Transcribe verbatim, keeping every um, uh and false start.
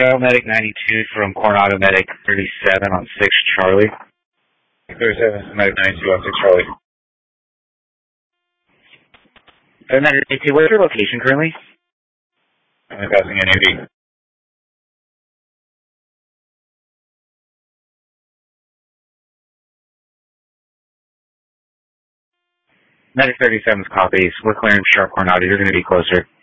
Medic ninety-two from Coronado Medic thirty-seven on six Charlie. thirty-seven, Medic ninety-two on six Charlie. Medic ninety-two, what's your location currently? I'm passing N A D. Medic thirty-seven's copies. We're clearing Sharp Coronado. You're going to be closer.